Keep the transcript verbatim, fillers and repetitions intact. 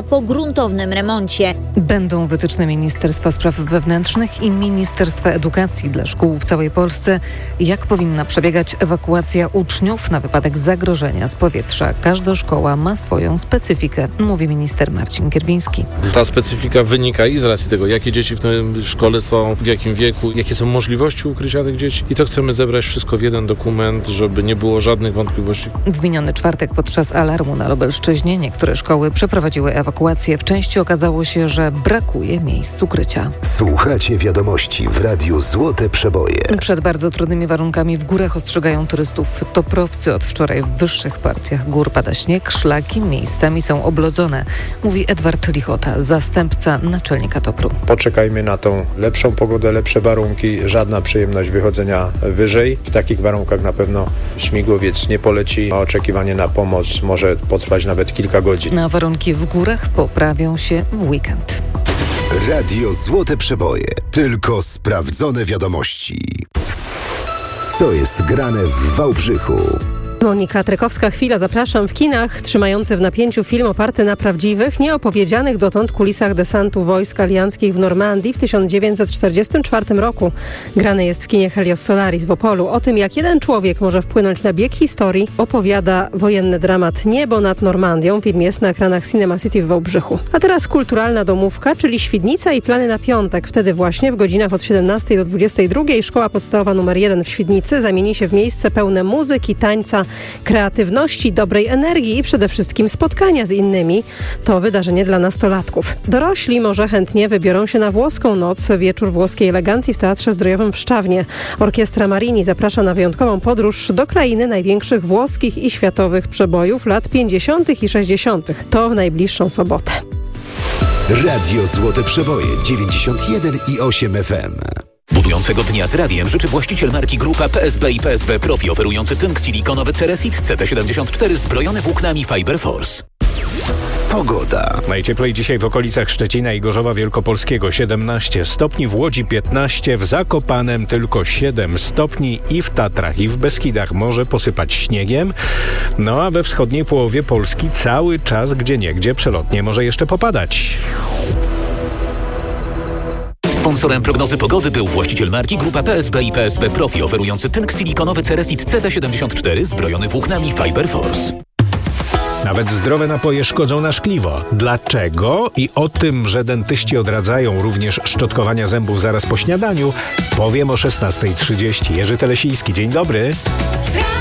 po gruntownym remoncie. Będą wytyczne Ministerstwa Spraw Wewnętrznych i Ministerstwa Edukacji dla szkół w całej Polsce, jak powinna przebiegać ewakuacja uczniów na wypadek zagrożenia z powietrza. Każda szkoła ma swoją specyfikę, mówi minister Marcin Kierwiński. Ta specyfika wynika i z racji tego, jakie dzieci w tej szkole są, w jakim wieku, jakie są możliwości ukrycia tych dzieci. I to chcemy zebrać wszystko w jeden dokument, żeby nie było żadnych wątpliwości. W miniony czwartek podczas alarmu na Lubelszczyźnie niektóre szkoły przeprowadziły ewakuację. W części okazało się, że brakuje miejsc ukrycia. Słuchacie wiadomości w Radiu Złote Przeboje. Przed bardzo trudnymi warunkami w górach ostrzegają turystów toprowcy. Od wczoraj w wyższych partiach gór pada śnieg, szlaki miejscami są oblodzone, mówi Edward Lichota, zastępca naczelnika Topru. Poczekajmy na tą lepszą pogodę, lepsze warunki, żadna przyjemność wychodzenia wyżej. W takich warunkach na pewno śmigłowiec nie poleci, a oczekiwanie na pomoc może potrwać nawet kilka godzin. Na warunki w górach poprawią się w weekend. Radio Złote Przeboje. Tylko sprawdzone wiadomości. Co jest grane w Wałbrzychu? Monika Trykowska-Chwila, zapraszam. W kinach trzymający w napięciu film oparty na prawdziwych, nieopowiedzianych dotąd kulisach desantu wojsk alianckich w Normandii w tysiąc dziewięćset czterdziestym czwartym roku. Grany jest w kinie Helios Solaris w Opolu. O tym, jak jeden człowiek może wpłynąć na bieg historii, opowiada wojenny dramat Niebo nad Normandią. Film jest na ekranach Cinema City w Wałbrzychu. A teraz kulturalna domówka, czyli Świdnica i plany na piątek. Wtedy właśnie w godzinach od siedemnastej do dwudziestej drugiej szkoła podstawowa numer jeden w Świdnicy zamieni się w miejsce pełne muzyki, tańca, kreatywności, dobrej energii i przede wszystkim spotkania z innymi. To wydarzenie dla nastolatków. Dorośli może chętnie wybiorą się na włoską noc, wieczór włoskiej elegancji w Teatrze Zdrojowym w Szczawnie. Orkiestra Marini zaprasza na wyjątkową podróż do krainy największych włoskich i światowych przebojów lat pięćdziesiątych i sześćdziesiątych. To w najbliższą sobotę. Radio Złote Przeboje dziewięćdziesiąt jeden i osiem F M. Budującego dnia z radiem życzy właściciel marki Grupa P S B i P S B Profi, oferujący tynk silikonowy Ceresit C T siedemdziesiąt cztery zbrojony włóknami Fiber Force. Pogoda. Najcieplej dzisiaj w okolicach Szczecina i Gorzowa Wielkopolskiego siedemnaście stopni, w Łodzi piętnaście, w Zakopanem tylko siedem stopni i w Tatrach i w Beskidach może posypać śniegiem. No a we wschodniej połowie Polski cały czas gdzieniegdzie przelotnie może jeszcze popadać. Sponsorem prognozy pogody był właściciel marki Grupa P S B i P S B Profi, oferujący tynk silikonowy Ceresit C T siedemdziesiąt cztery zbrojony włóknami Fiber Force. Nawet zdrowe napoje szkodzą na szkliwo. Dlaczego? I o tym, że dentyści odradzają również szczotkowania zębów zaraz po śniadaniu, powiem o szesnastej trzydzieści. Jerzy Telesiński, dzień dobry.